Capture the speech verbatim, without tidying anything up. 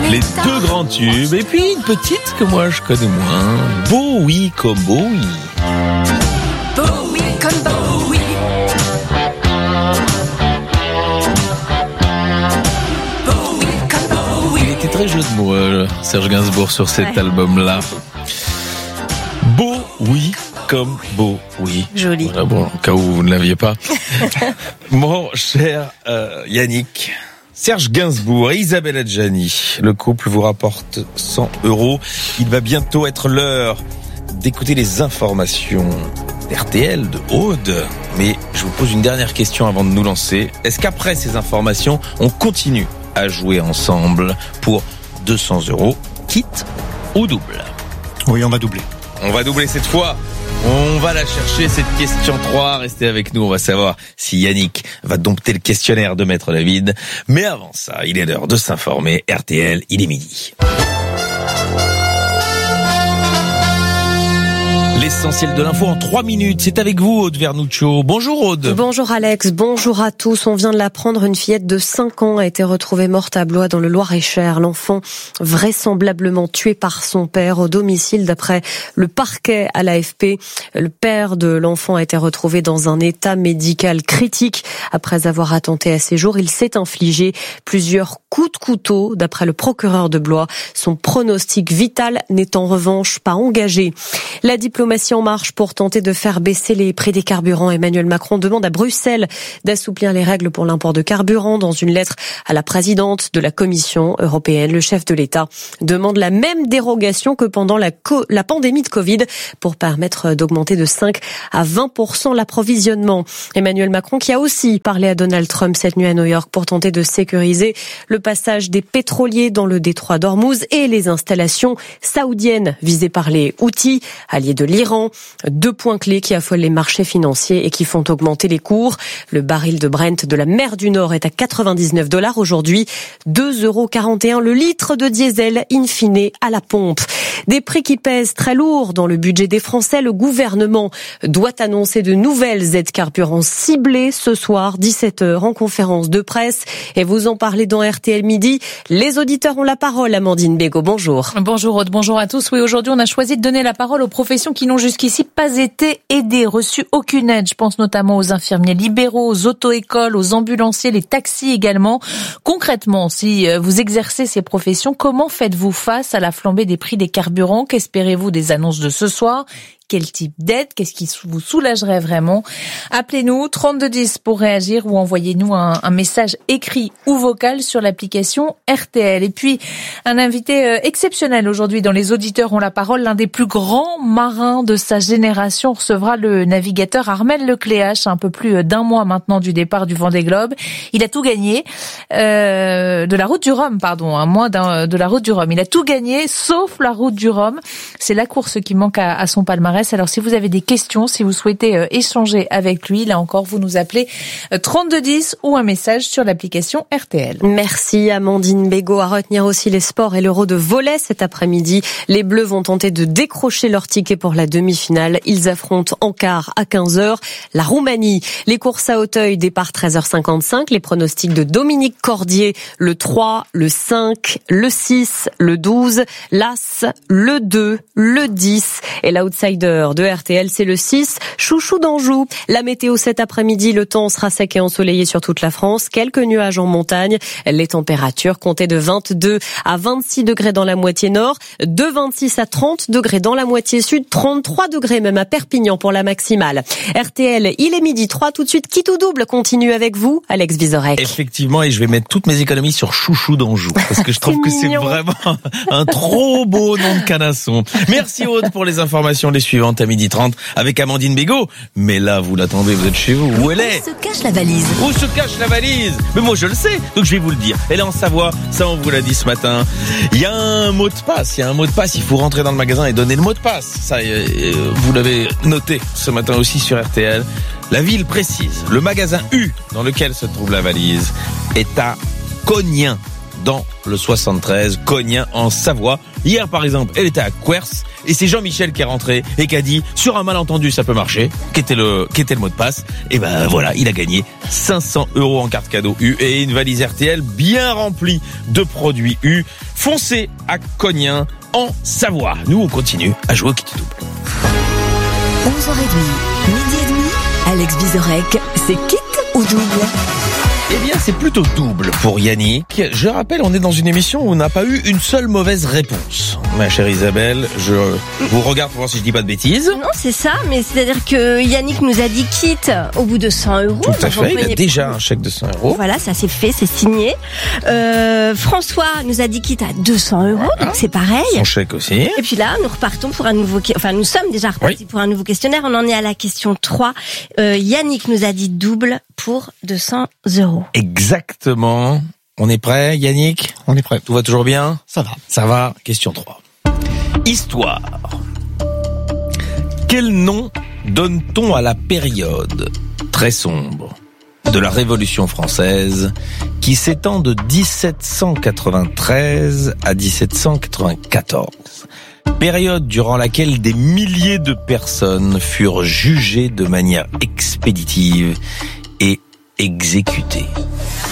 Les deux grands tubes. Et puis une petite que moi je connais moins. Bowie comme Bowie. Bowie comme Bowie. Bowie comme Bowie. Il était très jeu de mots, euh, Serge Gainsbourg, sur cet ouais. album-là. Bowie comme Bowie. Joli. Voilà, bon, au cas où vous ne l'aviez pas. Mon cher euh, Yannick, Serge Gainsbourg et Isabelle Adjani, le couple vous rapporte cent euros. Il va bientôt être l'heure d'écouter les informations d'R T L, de Aude. Mais je vous pose une dernière question avant de nous lancer. Est-ce qu'après ces informations, on continue à jouer ensemble pour deux cents euros, quitte ou double? Oui, on va doubler. On va doubler cette fois. On va la chercher, cette question trois. Restez avec nous, on va savoir si Yannick va dompter le questionnaire de Maître David. Mais avant ça, il est l'heure de s'informer. R T L, il est midi. L'essentiel de l'info en trois minutes. C'est avec vous, Aude Vernuccio. Bonjour Aude. Bonjour Alex, bonjour à tous. On vient de l'apprendre, une fillette de cinq ans a été retrouvée morte à Blois dans le Loir-et-Cher. L'enfant vraisemblablement tué par son père au domicile d'après le parquet à l'A F P. Le père de l'enfant a été retrouvé dans un état médical critique. Après avoir attenté à ses jours, il s'est infligé plusieurs coups de couteau. D'après le procureur de Blois, son pronostic vital n'est en revanche pas engagé. La diplomatie en marche pour tenter de faire baisser les prix des carburants. Emmanuel Macron demande à Bruxelles d'assouplir les règles pour l'import de carburant. Dans une lettre à la présidente de la Commission européenne, le chef de l'État demande la même dérogation que pendant la, co- la pandémie de Covid pour permettre d'augmenter de cinq à vingt pour cent l'approvisionnement. Emmanuel Macron qui a aussi parlé à Donald Trump cette nuit à New York pour tenter de sécuriser le passage des pétroliers dans le détroit d'Ormuz et les installations saoudiennes visées par les Houthis, alliés de l'Iran. Deux points clés qui affolent les marchés financiers et qui font augmenter les cours. Le baril de Brent de la mer du Nord est à quatre-vingt-dix-neuf dollars aujourd'hui, deux euros quarante et un le litre de diesel in fine à la pompe. Des prix qui pèsent très lourd dans le budget des Français. Le gouvernement doit annoncer de nouvelles aides carburant ciblées ce soir, dix-sept heures, en conférence de presse. Et vous en parlez dans R T L Midi. Les auditeurs ont la parole. Amandine Bégaud, bonjour. Bonjour Aude, bonjour à tous. Oui, aujourd'hui, on a choisi de donner la parole aux professions qui n'ont jusqu'ici pas été aidées, reçu aucune aide. Je pense notamment aux infirmiers libéraux, aux auto-écoles, aux ambulanciers, les taxis également. Concrètement, si vous exercez ces professions, comment faites-vous face à la flambée des prix des carburants? Qu'espérez-vous des annonces de ce soir? Quel type d'aide? Qu'est-ce qui vous soulagerait vraiment? Appelez-nous trente-deux dix pour réagir ou envoyez-nous un, un message écrit ou vocal sur l'application R T L. Et puis, un invité exceptionnel aujourd'hui dans Les Auditeurs ont la parole. L'un des plus grands marins de sa génération recevra le navigateur Armel Lecléache, un peu plus d'un mois maintenant du départ du Vendée Globe. Il a tout gagné, euh, de la route du Rhum, pardon, un mois d'un, de la route du Rhum. Il a tout gagné, sauf la route du Rhum. C'est la course qui manque à, à son palmarès. Alors si vous avez des questions, si vous souhaitez euh, échanger avec lui, là encore, vous nous appelez euh, trente-deux dix ou un message sur l'application R T L. Merci Amandine Bégaud. À retenir aussi les sports et l'Euro de volley cet après-midi. Les Bleus vont tenter de décrocher leur ticket pour la demi-finale. Ils affrontent en quart à quinze heures la Roumanie. Les courses à Auteuil, départ treize heures cinquante-cinq. Les pronostics de Dominique Cordier, le trois, le cinq, le six, le douze, l'As, le deux, le dix et l'outsider de R T L, c'est le six, Chouchou d'Anjou. La météo cet après-midi, le temps sera sec et ensoleillé sur toute la France. Quelques nuages en montagne. Les températures comptaient de vingt-deux à vingt-six degrés dans la moitié nord, de vingt-six à trente degrés dans la moitié sud, trente-trois degrés même à Perpignan pour la maximale. R T L, il est midi trois, tout de suite, quitte ou double continue avec vous, Alex Vizorek. Effectivement, et je vais mettre toutes mes économies sur Chouchou d'Anjou, parce que je trouve que c'est vraiment un trop beau nom de canasson. Merci Aude pour les informations, les suivantes à midi trente avec Amandine Bégaud. Mais là, vous l'attendez, vous êtes chez vous. Où elle est? Où se cache la valise? Où se cache la valise? Mais moi, je le sais, donc je vais vous le dire. Elle est en Savoie, ça on vous l'a dit ce matin. Il y a un mot de passe, il y a un mot de passe, il faut rentrer dans le magasin et donner le mot de passe. Ça, euh, vous l'avez noté ce matin aussi sur R T L. La ville précise, le magasin U dans lequel se trouve la valise est à Cognien. dans le soixante-treize, Cognin en Savoie. Hier, par exemple, elle était à Quers et c'est Jean-Michel qui est rentré et qui a dit sur un malentendu ça peut marcher, qui était le qui était le mot de passe. Et ben voilà, il a gagné cinq cents euros en carte cadeau U et une valise R T L bien remplie de produits U. Foncez à Cognin en Savoie. Nous on continue à jouer au Kit Double. onze heures trente, midi et demi. Alex Vizorek, c'est Kit ou double? Eh bien, c'est plutôt double pour Yannick. Je rappelle, on est dans une émission où on n'a pas eu une seule mauvaise réponse. Ma chère Isabelle, je vous regarde pour voir si je dis pas de bêtises. Non, c'est ça, mais c'est-à-dire que Yannick nous a dit quitte au bout de cent euros. Tout à fait, il a premier... déjà un chèque de cent euros. Voilà, ça c'est fait, c'est signé. Euh, François nous a dit quitte à deux cents euros, donc c'est pareil. Son chèque aussi. Et puis là, nous repartons pour un nouveau... Enfin, nous sommes déjà repartis oui. pour un nouveau questionnaire. On en est à la question trois. Euh, Yannick nous a dit double pour deux cents euros. Exactement. On est prêt, Yannick? On est prêt. Tout va toujours bien? Ça va. Ça va. Question trois. Histoire. Quel nom donne-t-on à la période très sombre de la Révolution française qui s'étend de dix-sept cent quatre-vingt-treize à dix-sept cent quatre-vingt-quatorze? Période durant laquelle des milliers de personnes furent jugées de manière expéditive et exécutées.